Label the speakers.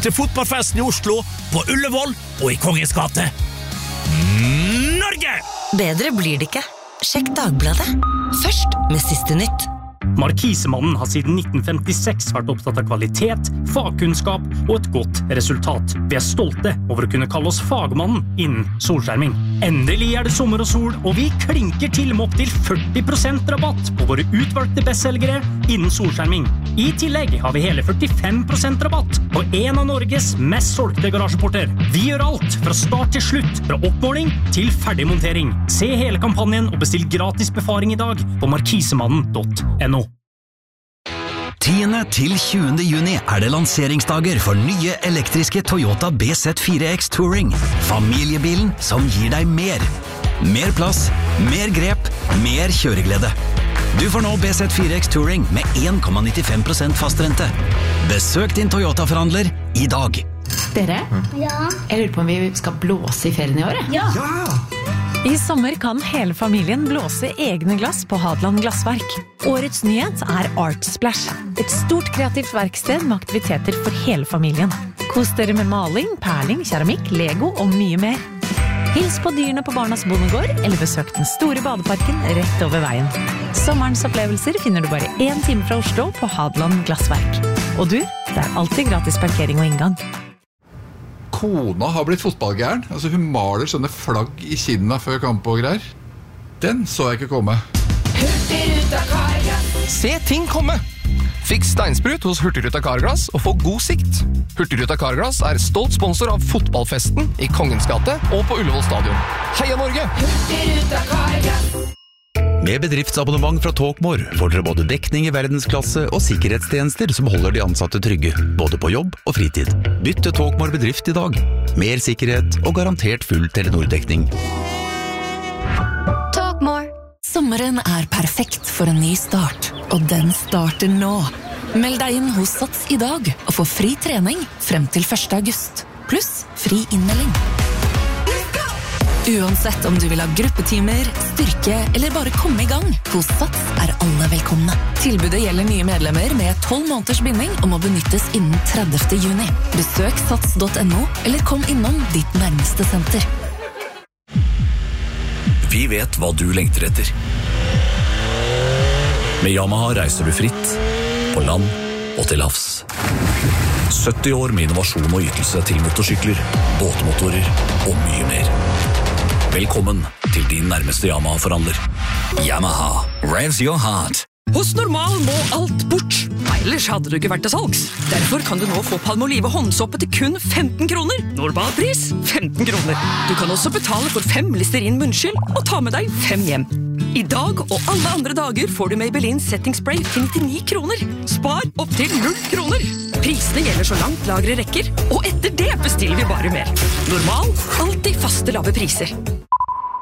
Speaker 1: til fotballfesten i Oslo, på Ullevål og i Kongens gate. Norge!
Speaker 2: Bedre blir det ikke. Sjekk Dagbladet. Først med siste nytt.
Speaker 3: Markisemannen har siden 1956 vært opptatt av kvalitet, fagkunnskap og et godt resultat. Vi stolte over å kunne kalle oss fagmannen innen solskjerming. Endelig det sommer og sol, og vi klinker til med opp til 40% rabatt på våre utvalgte bestselgere innen solskjerming. I tillegg har vi hele 45% rabatt på en av Norges mest solgte garasjeporter. Vi gjør alt fra start til slutt, fra oppmåling til ferdigmontering. Se hele kampanjen og bestill gratis befaring i dag på markisemannen.no.
Speaker 4: 10. til 20. juni det lanseringsdager for nye elektriske Toyota BZ4X Touring. Familiebilen som gir deg mer. Mer plass, mer grep, mer kjøreglede. Du får nå BZ4X Touring med 1,95% fastrente. Besøk din Toyota-forhandler i dag.
Speaker 5: Dere?
Speaker 6: Ja.
Speaker 5: Jeg lurer på om vi skal blåse i ferien i år.
Speaker 6: Ja.
Speaker 7: I sommer kan hele familien blåse egne glass på Hadeland Glassverk. Årets nyhet Art Splash. Et stort kreativt verksted med aktiviteter for hele familien. Kos dere med maling, perling, keramikk, Lego og mye mer. Hils på dyrene på Barnas Bondegård, eller besøk den store badeparken rett over veien. Sommerens opplevelser finner du bare 1 time fra Oslo på Hadeland Glassverk. Og du, det alltid gratis parkering og inngang.
Speaker 8: Kona har blitt fotballgæren. Altså hun maler sånne flagg i kinna før kamp og greier. Den så jeg ikke komme.
Speaker 9: Hurtigruta Carglass. Se ting komme! Fiks steinsprut hos Hurtigruta Carglass og få god sikt. Hurtigruta Carglass stolt sponsor av fotballfesten i Kongens gate og på Ullevål stadion. Heia Norge! Hurtigruta Carglass.
Speaker 10: Med bedriftsabonnement fra Talkmore får dere både dekning i verdensklasse og sikkerhetstjenester som holder de ansatte trygge, både på jobb og fritid. Bytt til Talkmore bedrift i dag. Mer sikkerhet og garantert full Telenor-dekning.
Speaker 11: Talkmore. Sommeren perfekt for en ny start, og den starter nå. Meld deg inn hos Sats i dag og få fri trening frem til 1. august. Pluss fri innmelding. Uansett om du vil ha gruppetimer, styrke eller bare komme i gang, hos Sats alle velkomne. Tilbudet gjelder nye medlemmer med 12 måneders binding og må benyttes innen 30. juni. Besøk sats.no eller kom innom ditt nærmeste senter.
Speaker 12: Vi vet hva du lengter etter. Med Yamaha reiser du fritt, på land og til havs. 70 år med innovasjon og ytelse til motorsykler, båtmotorer og mye mer. Velkommen til din nærmeste Yamaha-forhandler. Yamaha, revs your heart.
Speaker 13: Hos Normal må alt bort. Ellers hadde du ikke vært til salgs. Derfor kan du nå få Palmolive håndsoppe til kun 15 kroner. Normalpris 15 kroner. Du kan også betale for 5 Listerin munnskyld og ta med deg 5 hjem. I dag og alle andre dager får du Maybelline Setting Spray til 99 kroner. Spar opp til 0 kroner. Prisene gjelder så langt lagre rekker, og etter det bestiller vi bare mer. Normal, alltid faste lave priser.